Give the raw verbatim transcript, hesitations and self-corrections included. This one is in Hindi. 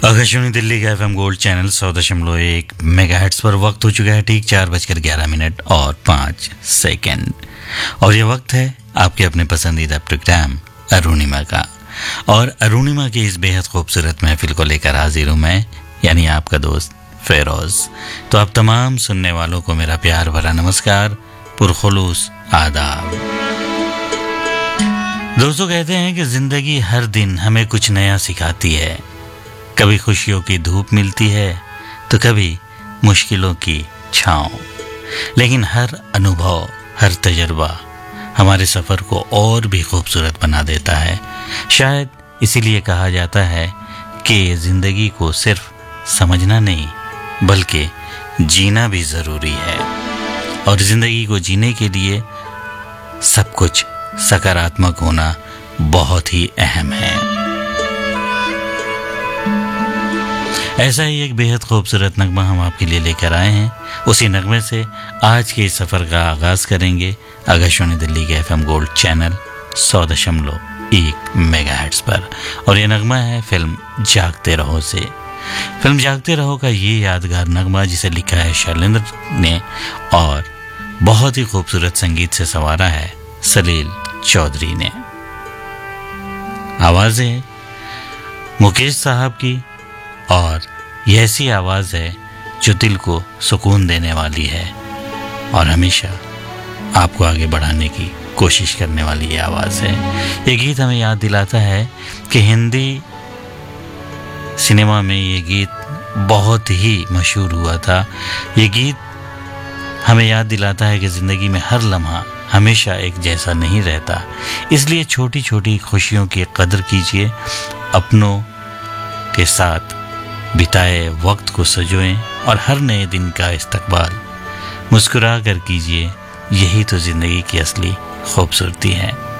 आकाशवाणी दिल्ली का एफएम गोल्ड चैनल सौ दशमलव एक मेगाहर्ट्ज पर वक्त हो चुका है ठीक चार बजकर ग्यारह मिनट और पाँच सेकंड। और ये वक्त है आपके अपने पसंदीदा प्रोग्राम अरुणिमा का। और अरुणिमा की इस बेहद खूबसूरत महफिल को लेकर हाजिर हूँ मैं, यानी आपका दोस्त फेरोज। तो आप तमाम सुनने वालों को मेरा प्यार भरा नमस्कार, पुरखुलूस आदाब। दोस्तों, कहते हैं कि जिंदगी हर दिन हमें कुछ नया सिखाती है। कभी खुशियों की धूप मिलती है तो कभी मुश्किलों की छाँव, लेकिन हर अनुभव, हर तजर्बा हमारे सफ़र को और भी खूबसूरत बना देता है। शायद इसीलिए कहा जाता है कि ज़िंदगी को सिर्फ समझना नहीं बल्कि जीना भी ज़रूरी है। और ज़िंदगी को जीने के लिए सब कुछ सकारात्मक होना बहुत ही अहम है। ऐसा ही एक बेहद खूबसूरत नगमा हम आपके लिए लेकर आए हैं। उसी नगमे से आज के इस सफ़र का आगाज़ करेंगे आकाशवाणी दिल्ली के एफएम गोल्ड चैनल सौ दशमलव एक मेगाहर्ट्ज़ पर। और ये नगमा है फिल्म जागते रहो से। फिल्म जागते रहो का ये यादगार नगमा जिसे लिखा है शैलेंद्र ने और बहुत ही खूबसूरत संगीत से संवारा है सलील चौधरी ने। आवाज़ें मुकेश साहब की, और ये ऐसी आवाज़ है जो दिल को सुकून देने वाली है और हमेशा आपको आगे बढ़ाने की कोशिश करने वाली ये आवाज़ है। ये गीत हमें याद दिलाता है कि हिंदी सिनेमा में ये गीत बहुत ही मशहूर हुआ था। ये गीत हमें याद दिलाता है कि ज़िंदगी में हर लम्हा हमेशा एक जैसा नहीं रहता, इसलिए छोटी छोटी खुशियों की कदर कीजिए, अपनों के साथ बिताए वक्त को सजोएं और हर नए दिन का इस्तकबाल मुस्कुरा कर कीजिए। यही तो ज़िंदगी की असली खूबसूरती है।